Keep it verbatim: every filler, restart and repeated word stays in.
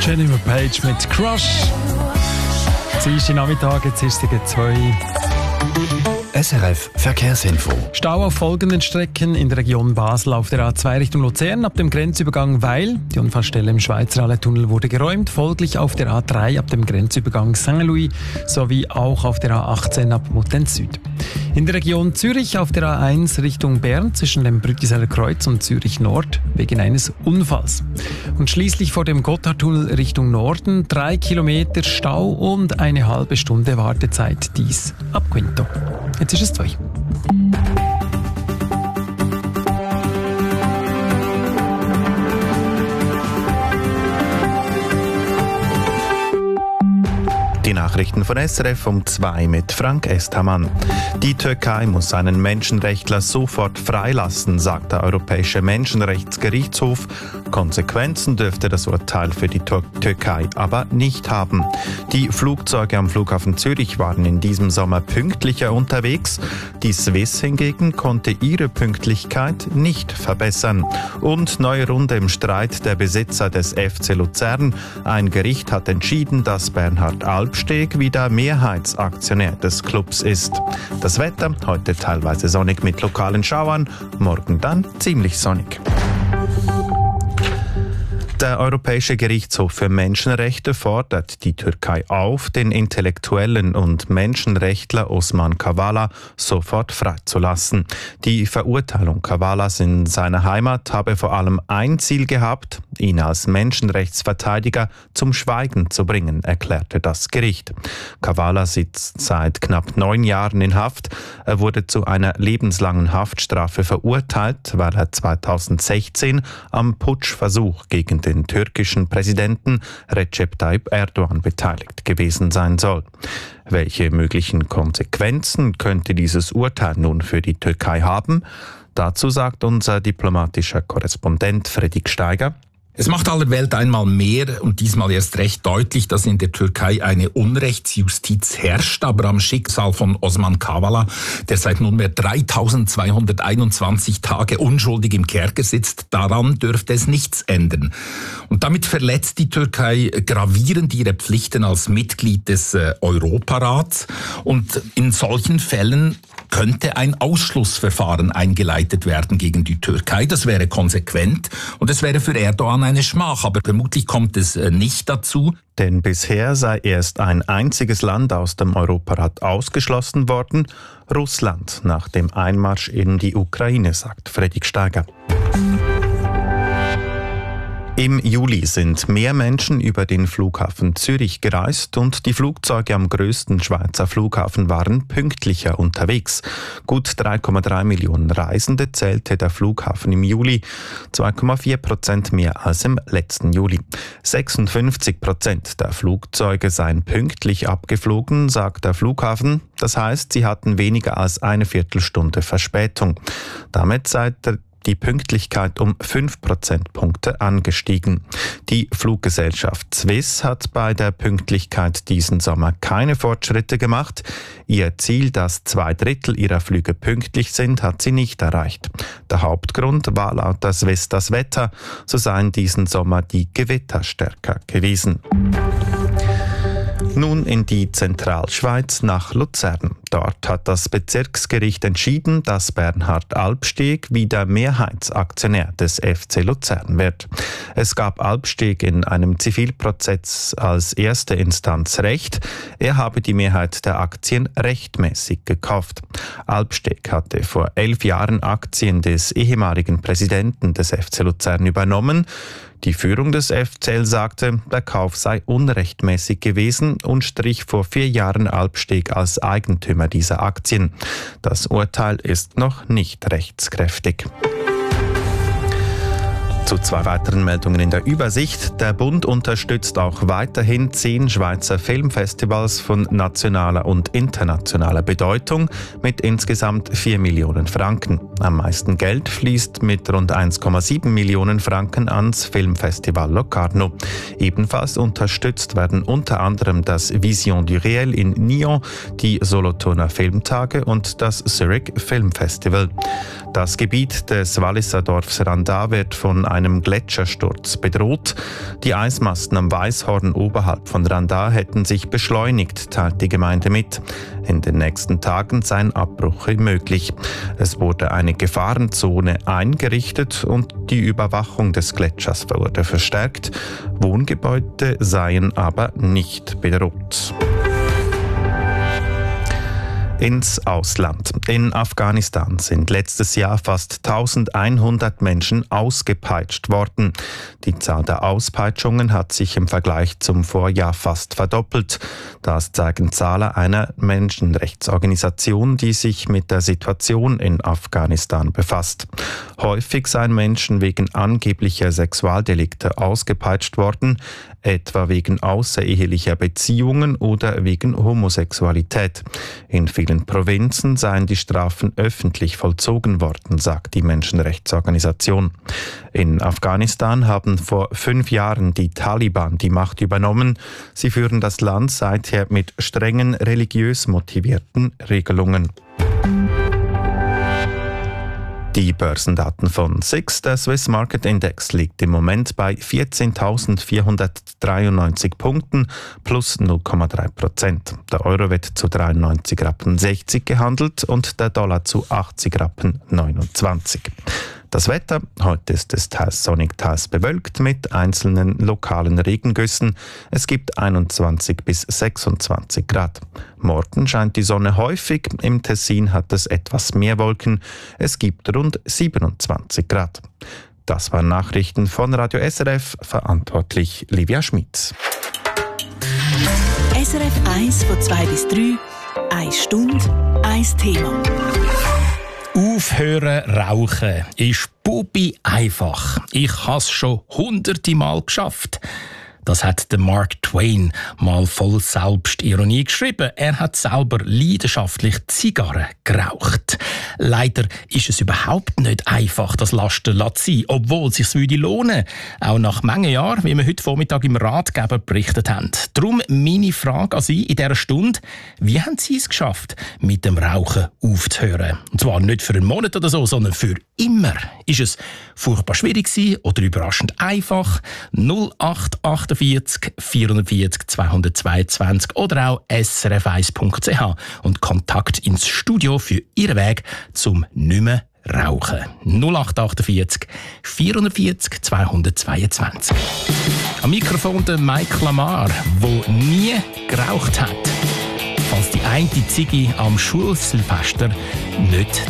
Jennifer Page mit Crush. Sie ist Nachmittag, jetzt ist sie gegen zwei. S R F Verkehrsinfo. Stau auf folgenden Strecken in der Region Basel auf der A zwei Richtung Luzern ab dem Grenzübergang Weil. Die Unfallstelle im Schweizer Halletunnel wurde geräumt. Folglich auf der A drei ab dem Grenzübergang Saint-Louis sowie auch auf der A achtzehn ab Muttenz Süd. In der Region Zürich auf der A eins Richtung Bern zwischen dem Brüttiseller Kreuz und Zürich Nord wegen eines Unfalls. Und schließlich vor dem Gotthardtunnel Richtung Norden drei Kilometer Stau und eine halbe Stunde Wartezeit, dies ab Quinto. Jetzt ist es zwei. Die Nachrichten von S R F um zwei mit Frank Estamann. Die Türkei muss einen Menschenrechtler sofort freilassen, sagt der Europäische Menschenrechtsgerichtshof. Konsequenzen dürfte das Urteil für die Tür- Türkei aber nicht haben. Die Flugzeuge am Flughafen Zürich waren in diesem Sommer pünktlicher unterwegs. Die Swiss hingegen konnte ihre Pünktlichkeit nicht verbessern. Und neue Runde im Streit der Besitzer des F C Luzern. Ein Gericht hat entschieden, dass Bernhard Albsteg wieder Mehrheitsaktionär des Clubs ist. Das Wetter heute teilweise sonnig mit lokalen Schauern, morgen dann ziemlich sonnig. Der Europäische Gerichtshof für Menschenrechte fordert die Türkei auf, den Intellektuellen und Menschenrechtler Osman Kavala sofort freizulassen. Die Verurteilung Kavalas in seiner Heimat habe vor allem ein Ziel gehabt, ihn als Menschenrechtsverteidiger zum Schweigen zu bringen, erklärte das Gericht. Kavala sitzt seit knapp neun Jahren in Haft. Er wurde zu einer lebenslangen Haftstrafe verurteilt, weil er zweitausendsechzehn am Putschversuch gegen den den türkischen Präsidenten Recep Tayyip Erdogan beteiligt gewesen sein soll. Welche möglichen Konsequenzen könnte dieses Urteil nun für die Türkei haben? Dazu sagt unser diplomatischer Korrespondent Fredrik Steiger: Es macht aller Welt einmal mehr und diesmal erst recht deutlich, dass in der Türkei eine Unrechtsjustiz herrscht, aber am Schicksal von Osman Kavala, der seit nunmehr dreitausendzweihunderteinundzwanzig Tage unschuldig im Kerker sitzt, daran dürfte es nichts ändern. Und damit verletzt die Türkei gravierend ihre Pflichten als Mitglied des äh, Europarats, und in solchen Fällen könnte ein Ausschlussverfahren eingeleitet werden gegen die Türkei. Das wäre konsequent und es wäre für Erdogan eine Schmach, aber vermutlich kommt es nicht dazu. Denn bisher sei erst ein einziges Land aus dem Europarat ausgeschlossen worden, Russland, nach dem Einmarsch in die Ukraine, sagt Fredrik Steiger. Im Juli sind mehr Menschen über den Flughafen Zürich gereist und die Flugzeuge am größten Schweizer Flughafen waren pünktlicher unterwegs. Gut drei Komma drei Millionen Reisende zählte der Flughafen im Juli, zwei Komma vier Prozent mehr als im letzten Juli. sechsundfünfzig Prozent der Flugzeuge seien pünktlich abgeflogen, sagt der Flughafen. Das heißt, sie hatten weniger als eine Viertelstunde Verspätung. Damit sei der die Pünktlichkeit um fünf Prozentpunkte angestiegen. Die Fluggesellschaft Swiss hat bei der Pünktlichkeit diesen Sommer keine Fortschritte gemacht. Ihr Ziel, dass zwei Drittel ihrer Flüge pünktlich sind, hat sie nicht erreicht. Der Hauptgrund war laut der Swiss das Wetter. So seien diesen Sommer die Gewitter stärker gewesen. Nun in die Zentralschweiz nach Luzern. Dort hat das Bezirksgericht entschieden, dass Bernhard Albsteg wieder Mehrheitsaktionär des F C Luzern wird. Es gab Albsteg in einem Zivilprozess als erste Instanz Recht. Er habe die Mehrheit der Aktien rechtmäßig gekauft. Albsteg hatte vor elf Jahren Aktien des ehemaligen Präsidenten des F C Luzern übernommen. Die Führung des F C L sagte, der Kauf sei unrechtmäßig gewesen und strich vor vier Jahren Albsteg als Eigentümer dieser Aktien. Das Urteil ist noch nicht rechtskräftig. Zu zwei weiteren Meldungen in der Übersicht. Der Bund unterstützt auch weiterhin zehn Schweizer Filmfestivals von nationaler und internationaler Bedeutung mit insgesamt vier Millionen Franken. Am meisten Geld fließt mit rund eins Komma sieben Millionen Franken ans Filmfestival Locarno. Ebenfalls unterstützt werden unter anderem das Vision du Réel in Nyon, die Solothurner Filmtage und das Zurich Film Festival. Das Gebiet des Walliser Dorfs Randa wird von einem einem Gletschersturz bedroht. Die Eismassen am Weißhorn oberhalb von Randa hätten sich beschleunigt, teilt die Gemeinde mit. In den nächsten Tagen seien Abbrüche möglich. Es wurde eine Gefahrenzone eingerichtet und die Überwachung des Gletschers wurde verstärkt. Wohngebäude seien aber nicht bedroht. Ins Ausland. In Afghanistan sind letztes Jahr fast eintausendeinhundert Menschen ausgepeitscht worden. Die Zahl der Auspeitschungen hat sich im Vergleich zum Vorjahr fast verdoppelt. Das zeigen Zahlen einer Menschenrechtsorganisation, die sich mit der Situation in Afghanistan befasst. Häufig seien Menschen wegen angeblicher Sexualdelikte ausgepeitscht worden, etwa wegen außerehelicher Beziehungen oder wegen Homosexualität. In vielen Provinzen seien die Strafen öffentlich vollzogen worden, sagt die Menschenrechtsorganisation. In Afghanistan haben vor fünf Jahren die Taliban die Macht übernommen. Sie führen das Land seither mit strengen religiös motivierten Regelungen. Die Börsendaten von S I X, der Swiss Market Index, liegt im Moment bei vierzehntausendvierhundertdreiundneunzig Punkten plus null Komma drei Prozent. Der Euro wird zu dreiundneunzig Rappen sechzig gehandelt und der Dollar zu achtzig Rappen neunundzwanzig. Das Wetter: Heute ist es teils sonnig, teils bewölkt mit einzelnen lokalen Regengüssen. Es gibt einundzwanzig bis sechsundzwanzig Grad. Morgen scheint die Sonne häufig. Im Tessin hat es etwas mehr Wolken. Es gibt rund siebenundzwanzig Grad. Das waren Nachrichten von Radio S R F, verantwortlich Livia Schmitz. S R F eins von zwei bis drei, eine Stunde, ein Thema. Aufhören rauchen ist bubi einfach. Ich habe es schon hunderte Mal geschafft. Das hat der Mark Twain mal voll Selbstironie geschrieben. Er hat selber leidenschaftlich Zigarren geraucht. Leider ist es überhaupt nicht einfach, das Lasten zu sein, obwohl es sich lohnen würde. Auch nach manchen Jahren, wie wir heute Vormittag im Ratgeber berichtet haben. Darum meine Frage an Sie in dieser Stunde: Wie haben Sie es geschafft, mit dem Rauchen aufzuhören? Und zwar nicht für einen Monat oder so, sondern für immer. Ist es furchtbar schwierig gewesen oder überraschend einfach? null acht achtundvierzig vierundvierzig zweihundertzweiundzwanzig oder auch s r f eins punkt c h und Kontakt ins Studio für Ihren Weg zum Nimmer rauchen. null acht achtundvierzig vierundvierzig zweihundertzweiundzwanzig. Am Mikrofon der Mike Lamar, der nie geraucht hat. Falls die eine Ziege am Schulsilvester nicht